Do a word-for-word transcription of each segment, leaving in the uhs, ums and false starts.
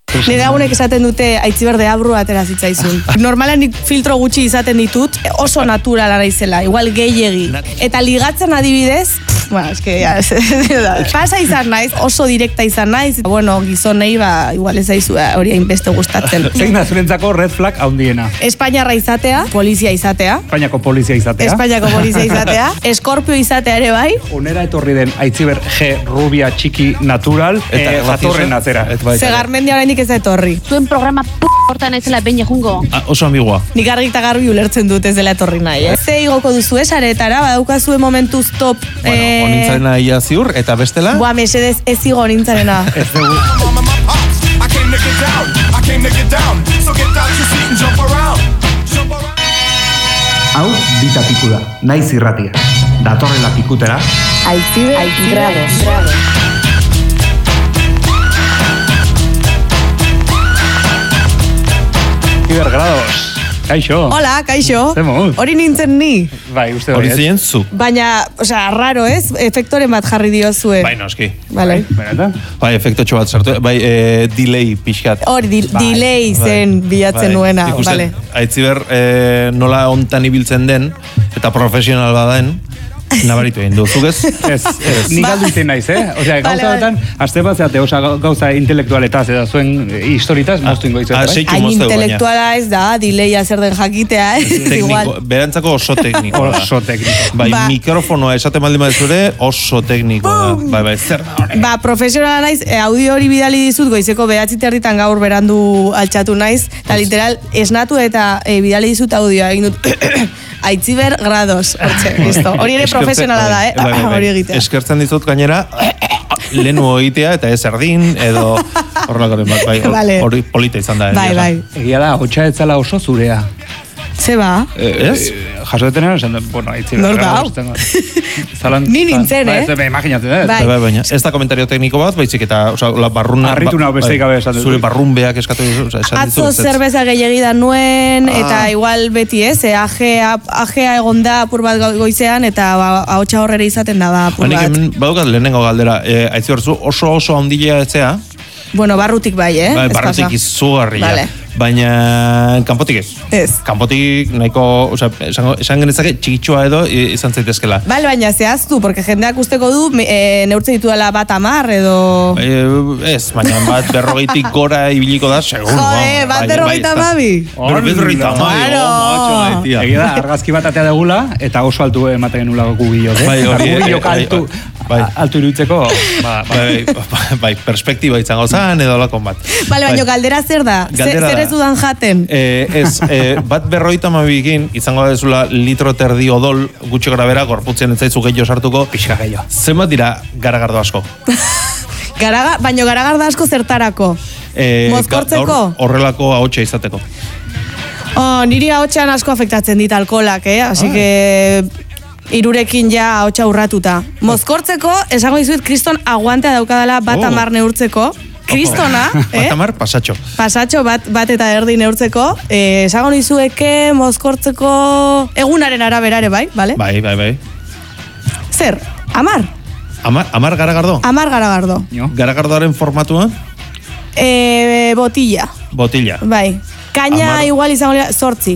Nire agunek esaten dute Aitziber deabru atera zitzaizun. Normalan nik filtro gutxi izaten ditut, oso naturala naizela, igual gehiegi. Eta ligatzen adibidez, bueno, es que ya, pasa izan naiz, oso direkta izan naiz, bueno, gizonei, ba, igual ez daizu hori hainbeste gustatzen. Zein da zurentzako red flag handiena? Espainiarra izatea, polizia izatea. Espainiako polizia izatea. Espainiako polizia izatea. Eskorpio izatea ere bai. Onera etorri den Aitziber G. Rubia txiki natural, eta eh, jatorren atzera. Segarmendia oraindik ez da etorri. Zuen programa p*** hortan ez dela behin jungo. Oso ambigua. Nik argi eta garbi ulertzen dut ez dela etorri nahi, eh? Ze igoko duzu esaretara, badaukazue momentuz top. Bueno, eh... onintzarena ia ziur, eta bestela? Boa, mesedez ez igo onintzarena. Ez dugu. Hau, bita piku da, naiz irratia. Datorrela pikutera. Aitziber grados. Cibergrados. Kaixo. Hola, kaixo. Zemuz. Hori nintzen ni. Bai, uste hori zien zu. Baina, osea, raro, ez? Efektoren bat jarri diozue. Bai, noski. Vale. Bai, bai efektotxo bat sartu. Bai, e, delay pixkat. Hori, di, bai. delay zen bai. bilatzen bai. nuena. Ikusten, vale. Aitziber e, nola ontan ibiltzen den, eta profesional baden, nabaritu egin du, zuk ez? Ez, ez. Nik ba. Alduiten naiz, eh? Osea, gauza betan, azte bat zeate, oza, gauza intelektualetaz, eta zuen historitaz, moztu ingo izatea. Hain intelektuala ez da, dileia zer den jakitea, eh? Tekniko, berantzako oso tekniko da. Oso tekniko. Bai, ba. mikrofonoa esate maldin bat zure, oso tekniko da. Bai, bai, zer da hori. Ba, profesionala naiz, eh, audio hori bidali dizut, goizeko behatzi terditan gaur berandu altxatu naiz, eta literal, esnatu eta eh, bidali dizut audioa, egin dut... Aitziber grados, hortxe, listo. Hori ere profesionala da, eh? Hori egitea. Eskertzen dizut gainera, lehenu egitea, eta ez erdin, edo horrelakoren bat, bai, hori polita izan da. Bai, bai. Egia da, hotxa etzala oso zurea. Ze ba? Ez? Jasoeten eran, bueno, Aitziber. Nor da, hau? Ni nintzen, eh? Ba, imaginatzen, eh? Bai, bai, baina, ez da komentario tekniko bat, baizik eta, oza, la barruna... Arritu nahu besteik gabe esan dut. Zure barrunbeak eskatu dizu, esan dizu. Atzo zerbeza gehiagi da nuen, eta igual beti ez, eh? Ajea egon da apur bat goizean, eta ahotsa horrera izaten da, ba, apur bat. Baina, badukat lehenengo galdera, Aitziber zu oso oso handilea etzea. Bueno, barrutik bai, eh? Bai, barrutik izugarria. Vale. Baina, kanpotik ez. Ez. Kanpotik nahiko, oza, esan, esan genezake txikitsua edo izan zaitezkela. Bale, baina zehaztu, porque jendeak usteko du, e, neurtze dituela bat amar edo... E, ez, baina bat berrogeitik gora ibiliko da, segun. Jode, bat berrogeita amabi. Berrogeita amabi, egia da, argazki bat atea degula, eta oso altu ematen genula gubillo, eh? Bai, hori, altu, altu iruditzeko, bai, bai, perspektiba izango zan, edo lakon bat. Bale, baina galdera zer da? Zer ez dudan jaten? Ez, bat berrogeita amabikin, izango dezula litro terdi odol, gutxi gara bera, gorputzen ez zaizu gehiago sartuko. Pixka gehiago. Zenbat dira garagardo asko? Garaga, baina garagardo asko zertarako? Mozkortzeko? Horrelako ahotsa izateko. Oh, niri ahotsan asko afektatzen dit alkolak, eh? Así que... irurekin ja ahotsa urratuta. Mozkortzeko, esango dizuet, kriston aguantea daukadala bat amar neurtzeko. Kristona, eh? Bat amar, pasatxo. Pasatxo bat, bat eta erdi neurtzeko. Eh, esango nizueke, mozkortzeko egunaren araberare, bai? Vale? Bai, bai, bai. Zer? Amar? Amar, amar garagardo? Amar garagardo. Garagardoaren formatua? Eh, botilla. Botilla. Bai. Kaina amar... igual izango dira, sortzi.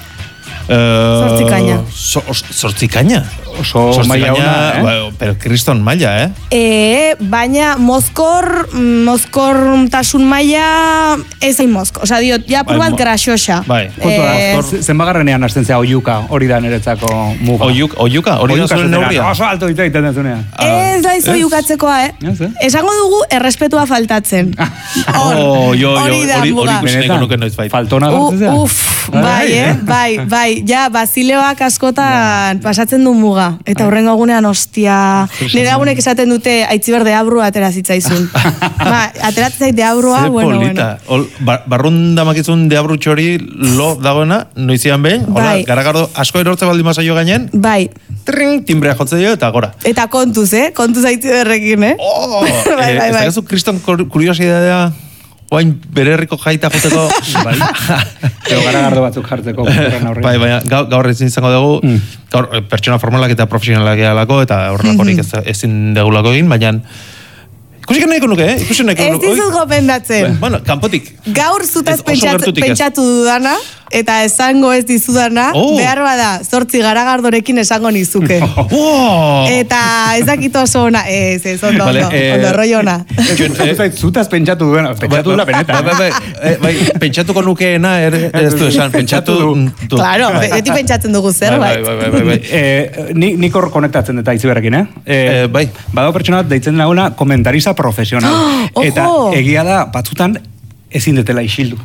Uh, sortzi kaina. So, sortzi kaina? Oso maila ona, eh? Ba, pero kriston maila, eh? E, baina mozkor, mozkor tasun maila ez hain mozko. Osa, diot, ja purbat bai, graxosa. Bai. E, zenbagarrenean hasten zea oiuka, hori da niretzako muga. Oiuk, oiuka? Hori da zuen neurria? Oso alto ditu egiten dezunean. Ez da izo oiukatzekoa, eh? Yes, eh? Esango dugu errespetua faltatzen. Oh, jo, jo, hori da muga. Hori besteneko nuke noiz bait. Faltona gartzea? Uf, bai, eh? Bai, bai. Ja, basileoak askotan pasatzen du muga. Eta horrengo egunean, ostia, nire agunek esaten dute Aitziber deabru atera zitzaizun. Ba, ateratzen zait deabrua, bueno, bueno. Ol, bar, barrun damakizun deabru txori lo dagoena, noizian behin, bai. Garagardo asko erortze baldin mazaio gainen, bai. Tring, timbrea jotze dio eta gora. Eta kontuz, eh? Kontuz Aitziberrekin, eh? Oh, bai, bai, bai. Ez da gezu kriston kuriosidadea, oain bererriko jaita joteko. Bai. Ego garagardo batzuk jartzeko. Bai, baina gaur ezin izango dugu, mm. gaur pertsona formalak eta profesionalak egalako, eta horrelakorik mm -hmm. ezin degulako egin, baina Ikusik nahiko nuke, eh? Ikusi nahiko nuke. Ez dizut gopendatzen. Bueno, kanpotik. Gaur zutaz pentsatu dudana, eta esango ez dizudana, oh. behar bada, zortzi garagardorekin esango nizuke. Oh. Eta ez dakit oso ona, ez, ez, ondo, vale, ondo, eh, ondo roi ona. Zutaz pentsatu duena, pentsatu dula benetan. Bai, bai, bai, bai, pentsatuko nukeena, ez du esan, pentsatu du. Claro, beti pentsatzen dugu zerbait. Bai, bai, bai, bai. Eh, nik hor konektatzen eta Itziberrekin, eh? Eh, bai. Badago pertsona bat deitzen laguna komentarista profesional. Oh, eta egia da, batzutan ezin detela isildu.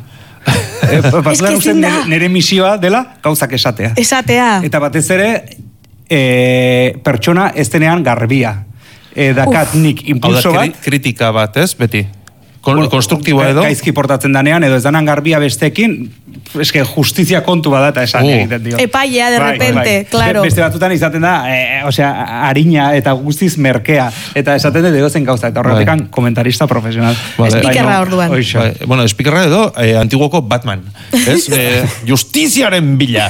E, batzutan uste nire, nire misioa dela gauzak esatea. Esatea. Eta batez ere, e, pertsona ez denean garbia. E, dakat Uf. nik impulso Hau da, bat. kritika bat, ez, beti? Kon, konstruktiboa edo? Gaizki portatzen danean, edo ez danan garbia bestekin, eske justizia kontu bada eta esan uh. egiten dio. Epaia, de repente, bai, bai. Claro. Beste batzutan izaten da, e, osea, harina eta guztiz merkea, eta esaten dut edozen gauza, eta horretekan bai. komentarista profesional. Vale. Espikerra orduan. Bai, bueno, espikerra edo, eh, antiguoko Batman, ez? Eh, justiziaren bila.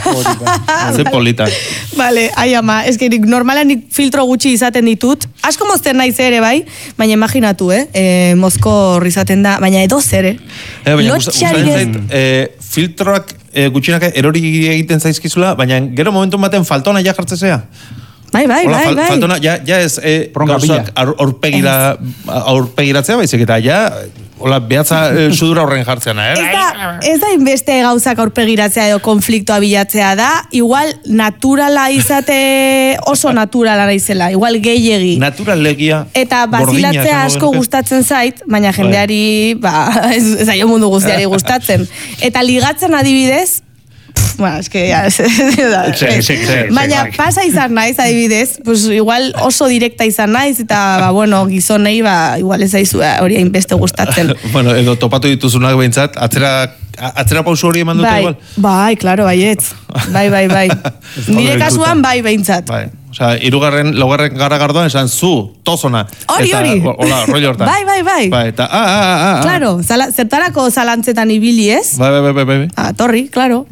Ze polita. Vale, ai ama, ez que normalan nik filtro gutxi izaten ditut, asko mozten naiz ere bai, baina imaginatu, eh, eh mozko izaten da, baina edo zer, eh? E, baina gustaren zait, eh, filtroak eh, gutxinak erori egiten zaizkizula, baina gero momentu baten faltona ja jartzezea. Bai, bai, Hola, bai, fal, bai. Faltona, ja, ja ez eh, gauzak aurpegira, aurpegiratzea baizik eta ja, hola, behatza eh, sudura horren jartzean, eh? Ez da, ez da inbeste gauzak aurpegiratzea edo konfliktoa bilatzea da, igual naturala izate oso naturala naizela, igual gehiegi. Naturalegia. Eta bazilatzea asko gustatzen zait, baina jendeari, ba, ez, ez aio mundu guztiari gustatzen. Eta ligatzen adibidez, bueno, es que ya, sí, sí, sí, baina pasa izan naiz, adibidez, pues igual oso direkta izan naiz, eta, ba, bueno, gizonei, ba, igual ez aizu hori hainbeste gustatzen. Bueno, edo topatu dituzunak behintzat, atzera, atzera pausu hori eman dute bai, igual? Bai, klaro, baietz. Bai, bai, bai. Nire kasuan, bai, behintzat. Bai. Osea, irugarren, laugarren garagardoan esan zu, tozona. Hori, hori. Hola, rollo hortan. Bai, bai, bai. Bai, eta, ah, ah, ah, ah. Claro, zala, zertarako zalantzetan ibili ez? Bai, bai, bai, bai. Ah, torri, claro.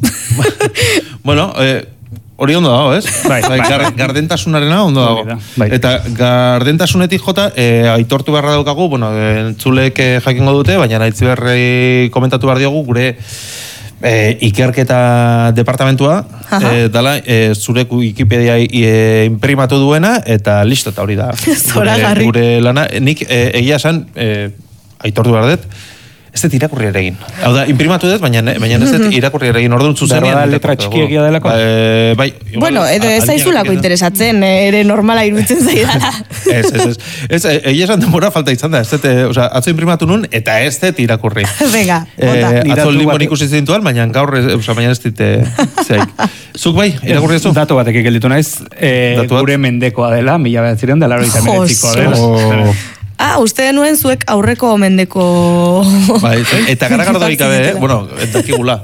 Bueno, eh, hori ondo dago, ez? Bai, bai, gar, gardentasunarena ondo dago. Bai. Eta gardentasunetik jota, eh, aitortu beharra daukagu, bueno, entzulek eh, jakingo dute, baina Aitziberri komentatu behar diogu, gure E, ikerketa departamentua e, dala e, zure Wikipedia e, imprimatu duena eta listo, eta hori da gure, gure lana, nik e, egia esan e, aitortu behar dut ez dut irakurri ere egin. Hau da, imprimatu dut, baina, baina ez dut irakurri ere egin. Orduan zuzenean. Berra da letra txikiak delako? Ba, bai, bueno, edo ez zaizulako interesatzen, ere normala iruditzen zaidala. Ez, ez, ez. Ez, egia esan demora falta izan da. Ez dut, oza, atzo imprimatu nun, eta ez dut irakurri. Venga, bota. Eh, atzo limon ikusi zintuan, baina gaur, oza, baina ez dit zeik. Zuk bai, irakurri ez du? Dato batek ekelditu naiz, eh, gure mendekoa dela, mila behatzireun da, laro eta meretzikoa dela. Ah, uste denuen zuek aurreko mendeko... Bai, eta garagardoik gabe, eh? Bueno, dakigula.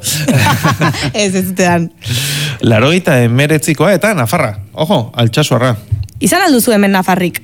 Ez, ez zutean. Laroita emeretzikoa eta Nafarra. Ojo, altxasuarra. Izan alduzu hemen Nafarrik?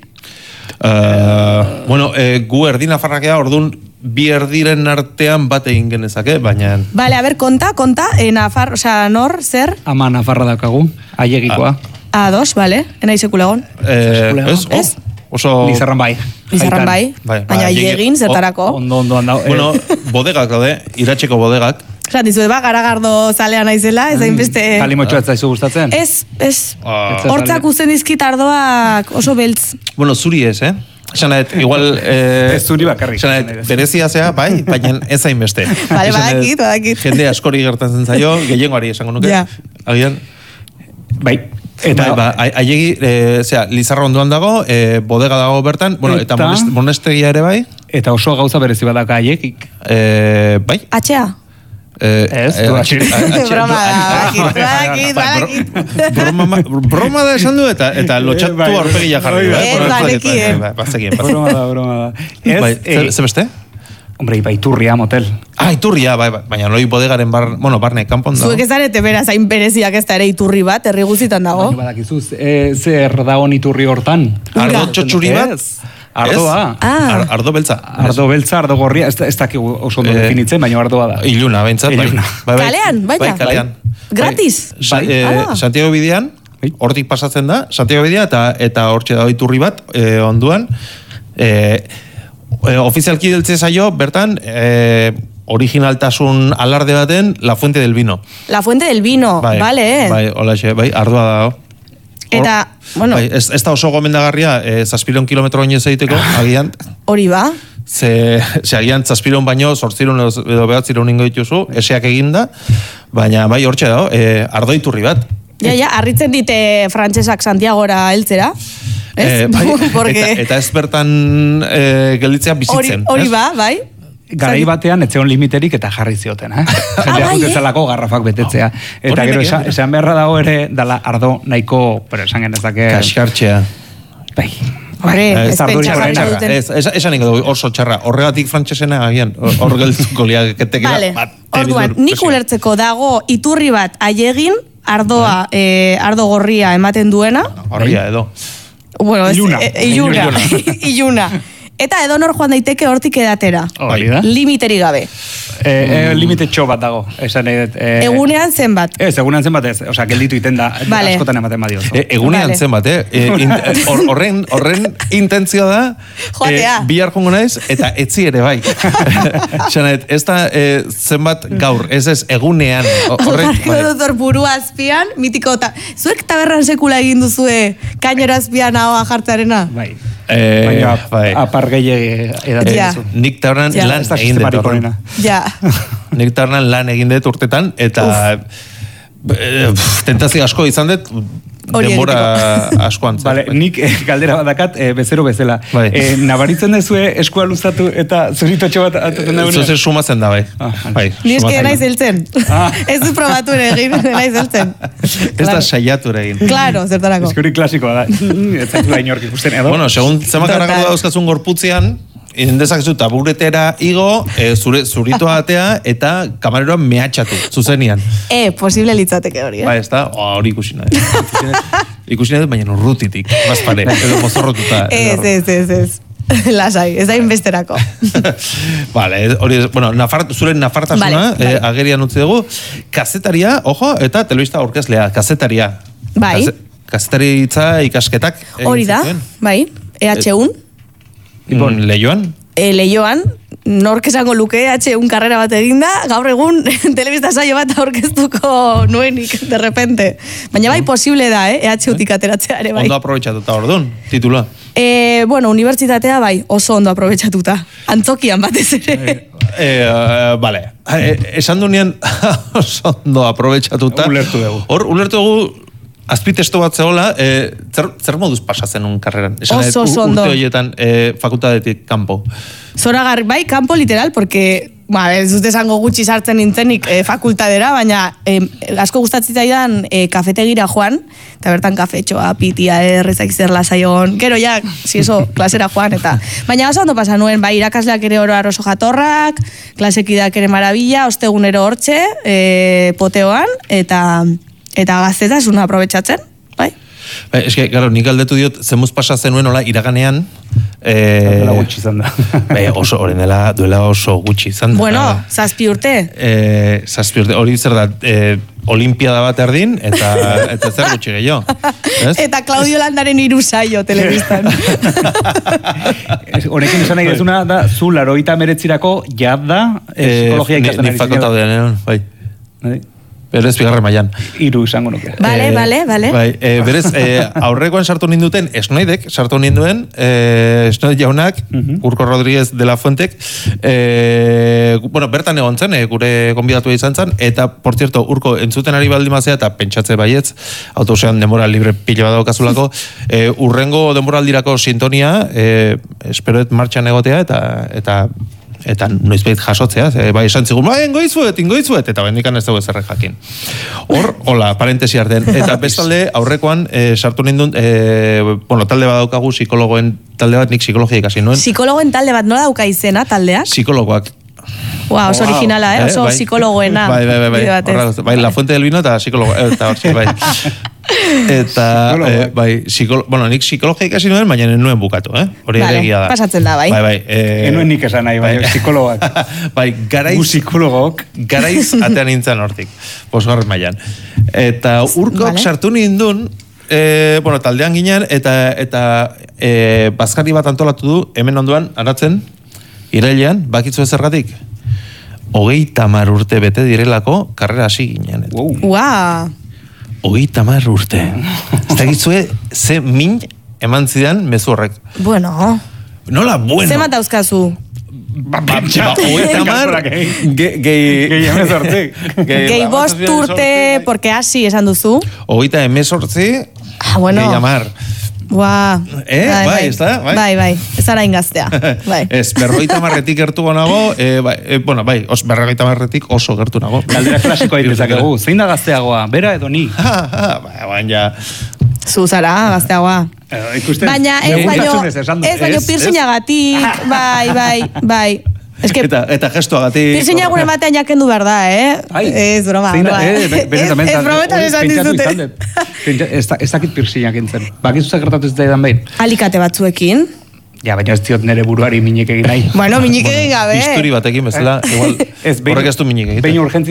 Uh, bueno, eh, gu erdi Nafarrakea, orduan bi erdiren artean bat egin genezake, baina... Vale, a ver, konta, konta, e, Nafar, osea, nor, zer? Ama Nafarra dakagu, aiegikoa. A, a dos, vale, enai sekulegon. Eh, ez? Ez? Oso... Lizarran bai. Lizarran bai, bai, baina aiegin, zertarako. Ondo, ondo, ondo. Bueno, bodegak daude, iratxeko bodegak. Osa, dizu, eba, garagardo zalea naizela, ez hain beste... Kalimotxo ez zaizu gustatzen? Ez, ez. Hortzak usten dizkit ardoak oso beltz. Bueno, zuri ez, eh? Esanet, igual... Eh, ez zuri bakarrik. Esanet, berezia zea, bai, baina ez hain beste. Bale, badakit, badakit. Jende askori gertatzen zaio, gehiengoari esango nuke. Ja. Agian... Bai. Eta bai, ba, aiegi, e, zera, Lizarra onduan dago, e, bodega dago bertan, bueno, eta, eta monest, monestegia ere bai. Eta oso gauza berezi badaka aiegik. E, bai. Atxea? Eh, ez, du atxeri. Broma da, badakit, badakit. Broma da esan du eta, eta lotxatu aurpegia jarri. Ez, badekien. Broma da, broma da. Ez, ze beste? Hombre, iba Iturria motel. Ah, Iturria, bai, bai. Baina noi bodegaren bar, bueno, barne kanpon dago. Zuek ez zarete beraz hain bereziak ez da ere Iturri bat, herri guztietan dago. Baina badakizuz, zer dago Iturri hortan? Ardo txotxuri bat? Ardoa. Ah. Ardo beltza. Ardo beltza, ardo gorria, ez dakigu oso ondo definitzen, baina ardoa da. Iluna, behintzat, bai. Kalean, baita? Bai, kalean. Gratis? Santiago bidean, hortik pasatzen da, Santiago bidea, eta hortxe dago Iturri bat, onduan, e, ofizialki deltze zaio, bertan, e, originaltasun alarde baten La Fuente del Vino. La Fuente del Vino, bai, vale. Bai, holaxe, bai, ardua da. Eta, bueno... Bai, ez, ez da oso gomendagarria, e, zazpiron kilometro oinez egiteko, agian. Hori ba. Ze, ze agian zazpiron baino, zortziron edo behatziron ingo dituzu, eseak eginda, baina bai, hortxe da, e, ardoiturri bat. Ja, ja, arritzen dite frantsesak Santiagora heltzera. Ez? E, bai, Porque... eta, eta ez bertan e, gelditzea bizitzen. Hori ba, bai. Garai batean etzeon limiterik eta jarri zioten, eh? Jendea bai, jutetzalako garrafak betetzea. Eta gero esan, esan beharra dago ere, dala ardo nahiko, pero esan genezake... Kaskartxea. Bai. Hore, ez ez pentsa jarri duten. Ez, ez, esan ingo du, oso txarra. Horregatik frantsesena agian, hor geldizuko liaketek. Vale, orduan, nik ulertzeko dago iturri bat aiegin, ardoa, eh, ardo gorria ematen duena. Gorria edo. Bueno, ez, Iluna. e, iluna. Iluna. Eta edonor joan daiteke hortik edatera. Hori da. Limiteri gabe. E, e, limite txo bat dago. Esan, e, Egunean zenbat. Ez, egunean zenbat ez. Osa, gelditu iten da. Vale. Askotan ematen badio. E, egunean Vale. zenbat, eh? E, in, or, horren, horren intentzioa da, Joatea. e, bihar jongo naiz, eta etzi ere bai. Xanet, ez da e, zenbat gaur, ez ez egunean. Horrek, Horrek dut hor burua azpian, mitiko, ta, zuek taberran sekula egin duzue kainero azpian ahoa jartzearena? Bai. E, Baina, bai. apar gehiagi edatzen Ja. duzu. Nik tabernan Ja. lan Ez da egin dut. sistemarik horren. onena. Ja. Nik tabernan lan egin dut urtetan, eta e, pff, tentazio asko izan dut, Hori denbora askoan. zer. Vale, nik eh, galdera badakat eh, bezero bezala. Bai. Eh, nabaritzen dezue eskua luzatu eta zuritotxo bat atatzen dagoen. Zuzer sumatzen da, bai. Ah, bai Ni eske sumatzen naiz da. heltzen. Ah. Ez du probatu ere egin, naiz heltzen. Ez da saiatu ere egin. Claro, zertarako. Eskuri klasikoa da. Ez zaitula inork ikusten edo. Bueno, segun zemak Total. arrako dauzkazun gorputzean, indezakezu taburetera igo, e, zure, zuritoa atea, eta kamareroan mehatxatu, zuzenian. E, posible litzateke hori, eh? Ba, ez da, oh, hori ikusi nahi. Ikusi nahi- Ikusi nahi, baina urrutitik, bazpare, edo mozorrotuta. Ez, ez, ez, ez. Lasai, ez da inbesterako. Vale, hori, ez- bueno, nafart, zure nafartasuna, Vale, vale. eh, agerian utzi dugu, kazetaria, ojo, eta telebista aurkezlea, kazetaria. Bai. Kaze- Kazetaritza ikasketak. egin Hori da, zituen. bai, E H U N. Mm, Leioan? E, Leioan, nork esango luke E H U N karrera bat eginda, gaur egun telebista saio bat aurkeztuko nuenik, de repente. Baina bai posible da, eh, E H U tik ateratzea ere bai. Ondo aprobetxatuta, orduan, titula. E, bueno, unibertsitatea bai, oso ondo aprobetxatuta. Antzokian batez ere. Eh, uh, vale. Eh, esan du nien oso ondo aprobetxatuta. Ulertu dugu. Hor, ulertu dugu azpitesto bat zegoela, eh, zer, zer moduz pasatzen un karreran? Esan Oso, nahi, oso u- ondo. Urte horietan eh, fakultatetik kanpo. Zoragarri, bai, kanpo literal, porque, ba, ez dut esango gutxi sartzen nintzenik e, fakultadera, baina e, asko gustatzen zaidan e, kafetegira joan, eta bertan kafetxoa, pitia, errezaik zer lasaion, gero ja, si eso, klasera joan, eta, baina oso ondo pasa nuen, bai, irakasleak ere oro oso jatorrak, klasekideak ere marabila, ostegunero hortxe, e, poteoan, eta, eta gaztetasuna aprobetxatzen, bai? Ba, eske, garo, nik aldetu diot, zemuz pasa zenuen hola iraganean, eh, Dela gutxi izan da. Be, oso, horren dela, duela oso gutxi izan da. Bueno, zazpi urte. Eh, zazpi urte, hori zer da, eh, olimpiada bat erdin, eta, eta zer gutxi gehiago. Ez? Eta Claudio Landaren hiru saio telebistan. Ez, Honekin esan nahi dezuna da, zu laroita meretzirako jad da Eh, psikologia ni- ikasten ni ari fakultatean, bai. Bai. Berez bigarren mailan. Hiru izango nuke. Vale, vale, vale. Bai, e, berez, e, aurrekoan sartu ninduten, Esnoidek sartu ninduen, e, Esnoid jaunak, Mhm. Urko Rodríguez de la Fuentek, e, bueno, bertan egon zen, e, gure gonbidatu izan zen, eta, por cierto, Urko entzuten ari baldin mazea, eta pentsatze baietz, autosean denbora libre pilo bat daukazulako, e, urrengo denboraldirako sintonia, e, esperoet martxan egotea, eta, eta eta noizbait jasotzea, e, bai esan zigun, bai, ingoizuet, ingoizuet, eta bendikan ez dugu zerrek jakin. Hor, hola, parentesi artean. Eta bestalde, aurrekoan, e, sartu nindun, e, bueno, talde bat daukagu, psikologoen talde bat, nik psikologia ikasi nuen. Psikologoen talde bat nola dauka izena taldeak? Psikologoak. Wow, oso Wow. originala, eh? Oso bai. psikologoena. Bai, bai, bai, bai, bide batez. horra, bai, La Fuente del Vino eta psikologo, eh, eta hor, bai. Eta, Psikologoak. eh, bai, psikolo, bueno, nik psikologia ikasi nuen, baina ez nuen bukatu, eh? Hori Vale, egia da. pasatzen da, bai. Bai, bai. Eh, Enuen nik esan nahi, bai, psikologak. bai, garaiz, Gu psikologok. garaiz atean nintzen hortik, bosgarren mailan. Eta urkok Vale. sartu nindun, e, bueno, taldean ginen, eta eta e, bazkari bat antolatu du, hemen onduan, aratzen, irailean, bakitzu zergatik? Hogei tamar urte bete direlako karrera hasi ginen. Wow. Ua. Hogei tamar urte. Ez dakitzue, ze min eman zidan mezu horrek. Bueno. Nola, bueno. Ze matauzkazu? Ba, Ba, hogei tamar, gehi... Gehi emezortzi. Gehi bost urte, porque hasi esan duzu. Hogeita emezortzi, Ah, bueno. gehi amar. Ua. Eh, bai, ez da? Bai, bai. Ez ara ingaztea. Bai. Ez, berrogeita marretik gertu nago, eh, bai, eh, bueno, bai, os, berrogeita marretik oso gertu nago. Galdera klasikoa ditezakegu, zein da gazteagoa, bera edo ni? Ha, ha, bai, baina ja... Zu zara, gazteagoa. Eh, ikusten, Baina ez baino, ez baino piercingagatik, bai, bai, bai. Es que Eta, eta gestuagatik... piercinga gure batean jakendu behar da, eh? Ai, Ez broma, zein da, broma. eh, be- benetan, Ez benetan, brometan hori esan pentsatu dizute. izan dut. Pentsa- Ez da- ez dakit piercingak entzen. Bakizu zer gertatu ez daidan behin? Alikate batzuekin. Ja, baina ez diot nere buruari minik egin nahi. Bueno, minik egin gabe. Bisturi batekin bezala, igual, Ez, behin- horrek ez du minik egiten. Behin urgentzi